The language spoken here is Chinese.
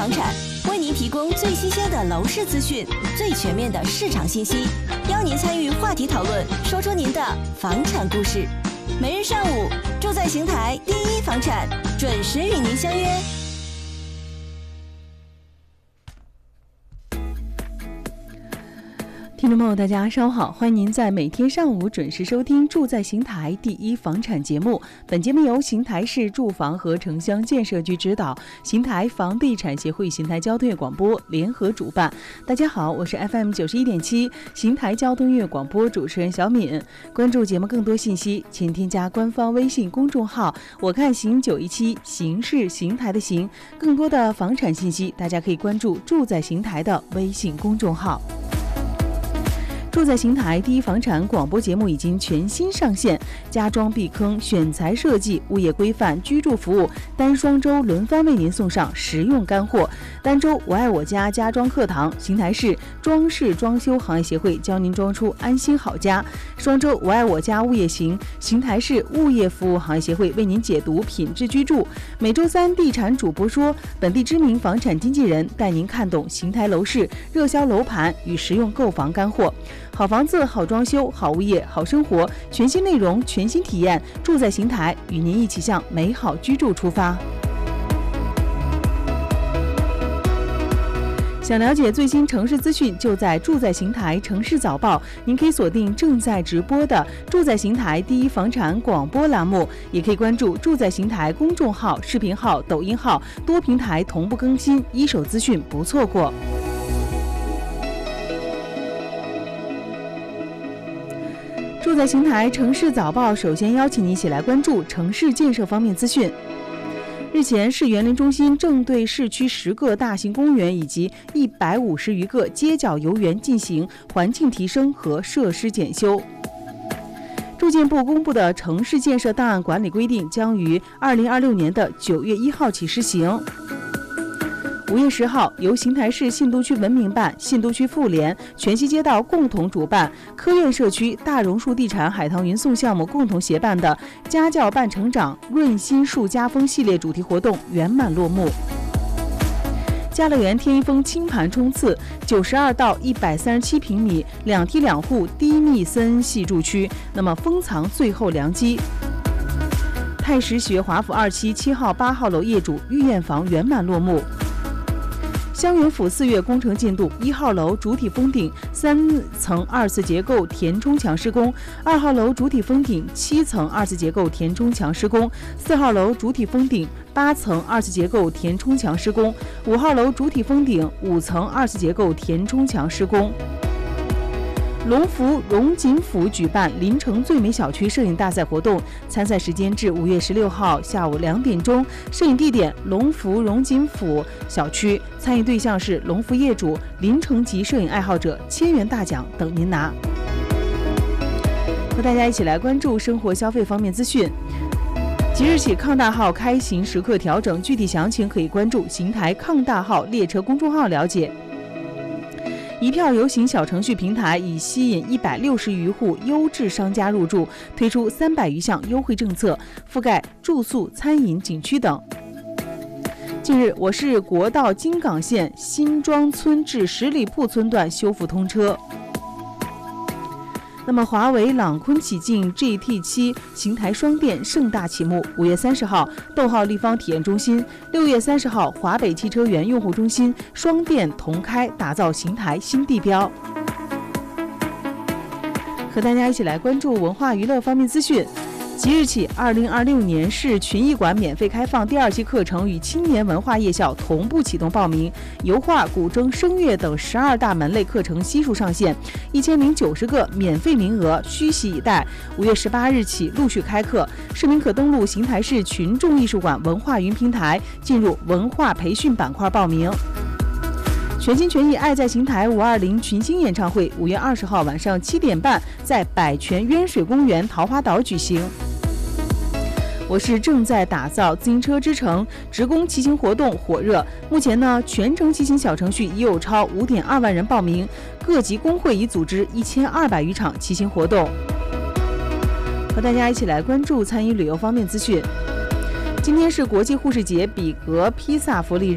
房产，为您提供最新鲜的楼市资讯、最全面的市场信息，邀您参与话题讨论，说出您的房产故事。每日上午，住在邢台第一房产准时与您相约。 听众朋友大家上午好，欢迎您在每天上午准时收听住在邢台第一房产节目。本节目由邢台市住房和城乡建设局指导，邢台房地产协会、邢台交通乐广播联合主办。大家好，我是 FM 91.7邢台交通乐广播主持人小敏。关注节目更多信息，请添加官方微信公众号我看邢917，邢是邢台的邢。更多的房产信息大家可以关注住在邢台的微信公众号。住在邢台第一房产广播节目已经全新上线，家装避坑、选材设计、物业规范、居住服务，单双周轮番为您送上实用干货。单周我爱我家家装课堂，邢台市装饰装修行业协会教您装出安心好家；双周我爱我家物业行，邢台市物业服务行业协会为您解读品质居住。每周三地产主播说，本地知名房产经纪人带您看懂邢台楼市热销楼盘与实用购房干货。好房子、好装修、好物业、好生活，全新内容、全新体验，住在邢台，与您一起向美好居住出发。想了解最新城市资讯，就在住在邢台城市早报。您可以锁定正在直播的住在邢台第一房产广播栏目，也可以关注住在邢台公众号、视频号、抖音号，多平台同步更新，一手资讯不错过。住在邢台城市早报首先邀请您一起来关注城市建设方面资讯。日前，市园林中心正对市区10个大型公园以及150余个街角游园进行环境提升和设施检修。住建部公布的城市建设档案管理规定将于2026年的9月1号起施行。5月10号，由邢台市信都区文明办、信都区妇联、全息街道共同主办，科苑社区大榕树地产海棠云颂项目共同协办的家教伴成长润心树家风系列主题活动圆满落幕。家乐园天一峰清盘冲刺92到137平米2梯2户低密森系住区，那么封藏最后良机。太实学华府2期7号8号楼业主御燕房圆满落幕。香园府4月工程进度：1号楼主体封顶3层2次结构填充墙施工，2号楼主体封顶7层2次结构填充墙施工，4号楼主体封顶8层2次结构填充墙施工，5号楼主体封顶5层2次结构填充墙施工。龙福荣锦府举办临城最美小区摄影大赛活动，参赛时间至5月16号下午2点钟，摄影地点龙福荣锦府小区，参与对象是龙福业主、临城级摄影爱好者，1000元大奖等您拿。和大家一起来关注生活消费方面资讯。即日起，抗大号开行时刻调整，具体详情可以关注邢台抗大号列车公众号了解。一票游行小程序平台已吸引160余户优质商家入驻，推出300余项优惠政策，覆盖住宿、餐饮、景区等。近日，我市国道金港线新庄村至十里铺村段修复通车。那么，华为朗坤启进 GT7 邢台双电盛大启幕。5月30号，逗号立方体验中心；6月30号，华北汽车园用户中心双电同开，打造邢台新地标。和大家一起来关注文化娱乐方面资讯。即日起，2026年市群艺馆免费开放第2期课程与青年文化夜校同步启动报名，油画、古筝、声乐等12大门类课程悉数上线，1090个免费名额，虚席以待。5月18日起陆续开课，市民可登录邢台市群众艺术馆文化云平台，进入文化培训板块报名。全心全意爱在邢台520群星演唱会5月20号晚上7点半在百泉渊水公园桃花岛举行。我市正在打造自行车之城，职工骑行活动火热。目前呢，全程骑行小程序已有超5.2万人报名，各级工会已组织1200余场骑行活动。和大家一起来关注餐饮旅游方面资讯。今天是国际护士节，比格披萨福利日。